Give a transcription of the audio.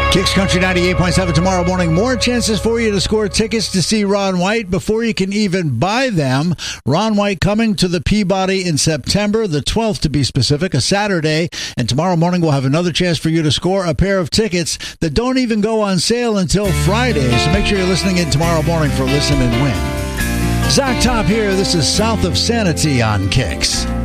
Kicks Country 98.7 tomorrow morning. More chances for you to score tickets to see Ron White before you can even buy them. Ron White coming to the Peabody in September, the 12th to be specific, a Saturday. And tomorrow morning we'll have another chance for you to score a pair of tickets that don't even go on sale until Friday. So make sure you're listening in tomorrow morning for Listen and Win. Zach Top here. This is South of Sanity on Kicks.